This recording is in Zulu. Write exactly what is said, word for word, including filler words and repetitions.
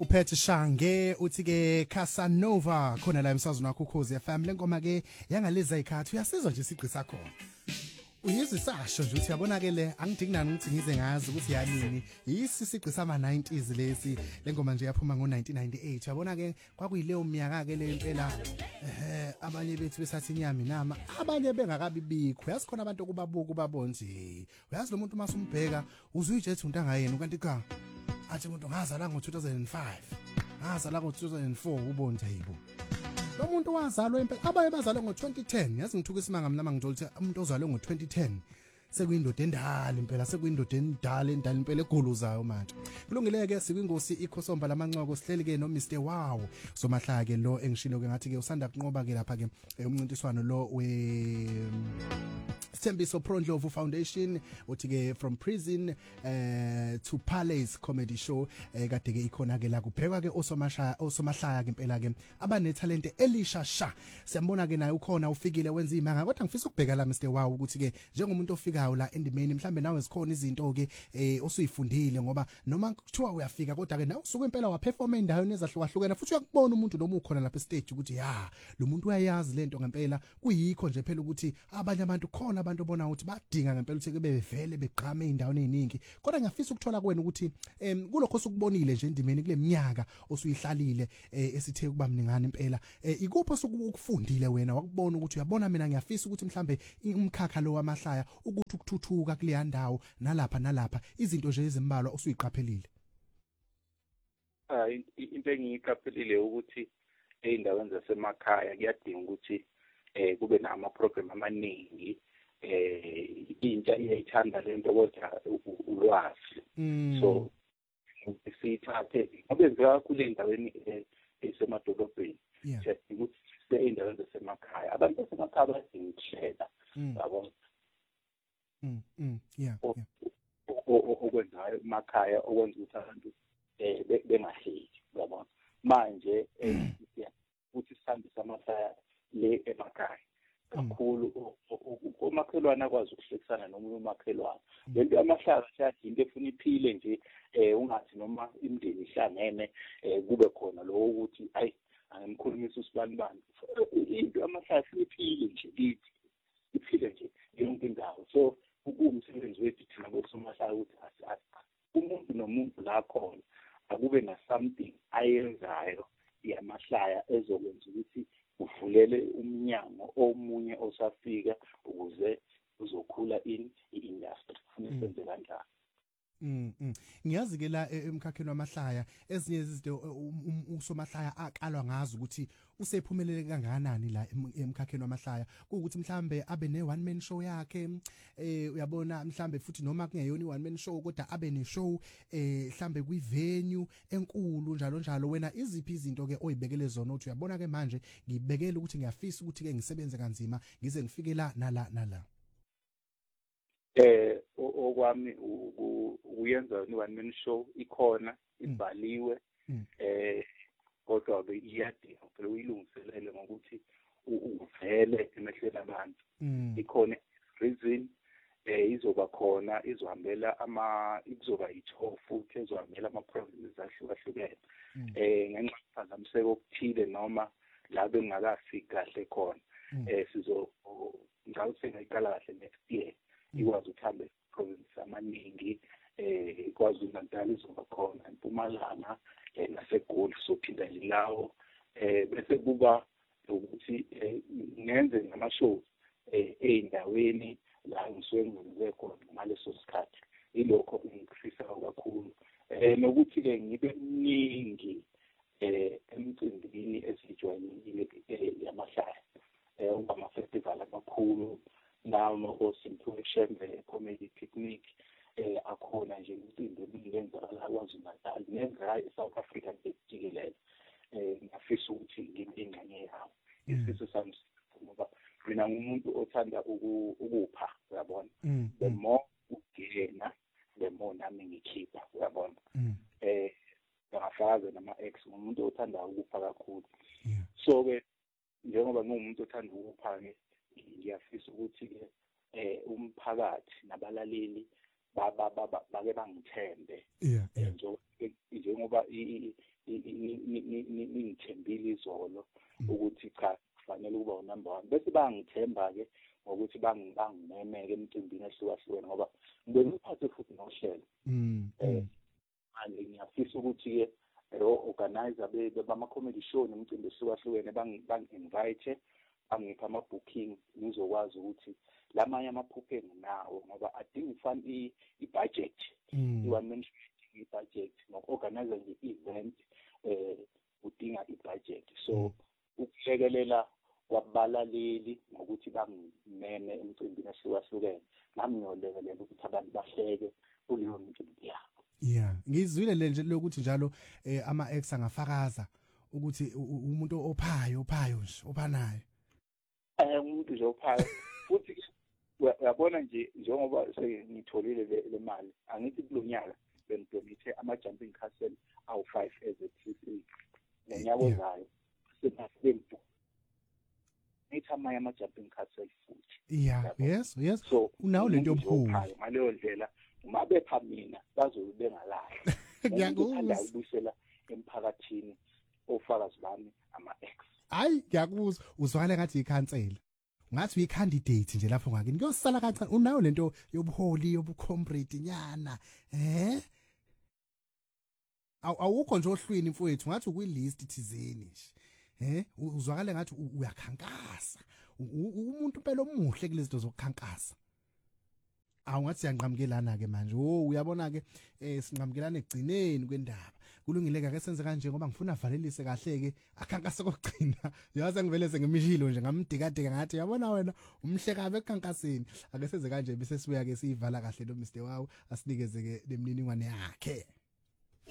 uphethe Shange uthi ke Casanova khona la emsazweni wakho Ukhozi F M lengoma ke yangaleza ikhathi uyasizwa nje isigqi sakho uyizwe sasho nje uthi yabona ke le angidinginani ukuthi ngize ngazi ukuthi yanini isisigqi sama nineties lesi lengoma nje yaphuma ngo nineteen ninety-eight yabona ke kwakuyileyo minyaka ke le impela eh abanye bethu besathi inyama inama abanye bengakabi bikho yasikhona abantu okubabuka ubabona nje uyazi lo muntu masumbheka uzuyijethe untanga yena kanti cha athi umuntu ngazala ngo two thousand five ngazala ngo two thousand four ubonje yibo lo muntu wazalwa impela abaye bazalwa ngo twenty ten yazi ngithuka isimanga mina mangithola ukuthi umuntu ozalwe ngo twenty ten sekuyindoda endala impela sekuyindoda endala endala impela egoluzayo manje kulungileke sikwingosi ikhosomba lamancoko sihleli ke no Mister Wow somahlaya ke lo engishilo ke ngathi ke usanda kunqoba ke lapha ke umncintiswano lo we Sthembiso Prondlovu Foundation uthi ke from prison uh, to palace comedy show eh, kade ke ikhona ke la kubhekwa ke osomashaya osomahlaya ke impela ke abane talent elisha sha siyambona ke naye ukhona ufikile wenza imanga kodwa ngifisa ukubheka la Mister Wow ukuthi ke njengomuntu ofikayo la endimeni mhlambe nawe zikhona izinto ke eh, osuyifundile ngoba noma kuthiwa uyafika kodwa ke nawe usuke impela wa perform endaweni ezahlukahlukene futhi uyakubona umuntu noma ukhona lapha stage ukuthi ya lo muntu uyayazi lento ngempela kuyikho nje phela ukuthi abanye abantu khona abantu bona ukuthi badinga ngempela ukuthi bevele begqame indawo eziningi kodwa ngiyafisa ukuthola kuwena ukuthi em kulokho osukubonile nje endimeni kule minyaka osuyihlalile esithe kuba mningana impela ikuphi osukufundile wena wakubona ukuthi uyabona mina ngiyafisa ukuthi mhlambe umkhakha lo wamahlaya ukuthi ukuthuthuka kule ndawo nalapha nalapha izinto nje ezimbalwa osuyiqaphelile ah into engiyiqaphelile ukuthi eindaweni zasemakhaya kuyadinga ukuthi eh kube nama program amaningi eh intsha iyayithanda lento kodwa ulwazi so sithathe ngoba kule endaweni esemadolobheni ukuthi seyindaweni zasemakhaya abantu basemakhaya badinga ukushela yabo mm mm yeah okwenzayo emakhaya okwenza ukuthi abantu eh bengahleki yabo manje ukuthi sihambisa amakhaya le emakhaya kakhulu umakhelwane akwazi ukuhlekisana nomunye umakhelwane lento yamahlala siyadinga efuna iphile nje eh ungathi noma imndeni ihlangene eh kube khona lo ukuthi ayi angimkhulumisa usibanibani into yamahlala iphile nje ithi iphile nje yonke indawo so umsebenzi wethu thina bosomahlala ukuthi umuntu nomuntu la khona akube na something ayenzayo yamahlaya ezokwenza ukuthi uvulele umnyango omunye osafika ukuze uzokhula in industry kufanele senze kanjalo. Mm mm ngiyazi ke la emkhakheni wamahlaya ezinye izinto usomahlaya aqalwa ngazo ukuthi usephumelele kangakanani la emkhakheni wamahlaya ukuthi mhlambe abe ne one man show yakhe eh uyabona mhlambe futhi noma kungeyona i one man show kodwa abe ne show eh mhlambe kwi venue enkulu njalo njalo wena iziphi izinto ke oyibekele zona uthi uyabona ke manje ngibekele ukuthi ngiyafisa ukuthi ke ngisebenze kanzima ngize ngifike la nala nala eh okwami uyenza ni one man show ikhona ibhaliwe eh kodwa ke iyadinga phela uyilungiselele ngokuthi uvele emehlweni abantu ikhona reason eh izoba khona izohambela ama izoba i-tour futhi izohambela ama provinces ahlukahlukene eh ngenxa yokuphazamiseka okuthile noma la bengakafiki kahle khona eh sizo ngawuthi ngayiqala kahle next year ikwazi ukuhamba province amaningi eh ikwazi uNatal izoba khona eMpumalanga naseGoli sophinda lilawo eh bese kuba ukuthi ngenze nama shows eh eindaweni la ngisuke ngize khona ngaleso sikhathi ilokho ngikufisa kakhulu eh nokuthi ke ngibe mningi eh emcimbini esijwayelekile yamahlaya eh uma festival amakhulu nama osimthu eshembe comedy picnic eh akhona nje umcimbi emingenza la kwaZulu-Natal nenza eSouth Africa ngejikelele eh ngafisa ukuthi ngibe ingxenye yawo isifiso sami ngoba mina ngumuntu othanda ukupha uyabona the more ugena the more nami ngikhipha uyabona eh ngafaka nama ex ngumuntu othanda ukupha kakhulu so ke njengoba ngumuntu othanda ukupha ke ngiyafisa ukuthi ke eh umphakathi nabalaleli baba bake bangithembe njengoba ningithembile izolo ukuthi cha kufanele ukuba unumber one bese bangithemba ke ngokuthi bangimemeke emcimbini ehlukahlukene ngoba ngibona uphathe futhi nohlelo eh manje ngiyafisa ukuthi ke organizer bama comedy show nemicimbi ehlukahlukene bangi-invite angipha ama-booking ngizokwazi ukuthi lamanye amaphupho enginawo ngoba adinga ifan i-budget i-one man i-budget ngoku-organize nje i-event eh udinga i-budget so ukuhlekelela kwabalaleli ngokuthi bangimeme emcimbini ehlukahlukene nami ngiyolekelela ukuthi abantu bahleke kuleyo micimbi yabo. Yeah, ngizwile le nje lokuthi njalo ama ex angafakaza ukuthi umuntu ophayo ophayo nje ophanayo. Eh umuntu nje ophayo futhi uyabona nje njengoba sengitholile le mali angithi kulonyaka bengidonate ama jumping castle awu five as a T C nonyaka ozayo sebasempu nithama ama jumping castle futhi. Yeah, yes, yes. So unawo lento yophayo ngaleyo ndlela uma bepha mina bazobe bengalahla. Ngiyakuzwa ukubuyisela emphakathini ofakazi bami ama ex. Hayi ngiyakuzwa uzwakala ngathi ikhansela. Ngathi uyicandidate nje lapho ngakini kuyosala kancane unayo lento yobuholi yobucomrade nyana eh awukho nje ohlwini mfowethu ngathi ukwilist thizeni nje eh uzwakala ngathi uyakhankasa umuntu phela omuhle kulezinto zokukhankasa awungathi siyanqamukelana ke manje oh uyabona ke eh sinqamukelana egcineni kwendaba kulungileke ake senze kanje ngoba ngifuna avalelise kahle ke akhankasa kokugcina yazi ngivele sengemishilo nje ngamdikadeka ngathi yabona wena umhlekabe ekhankaseni ake senze kanje bese sibuya ke siyivala kahle lo Mister wawo asinikeze ke lemniningwane yakhe.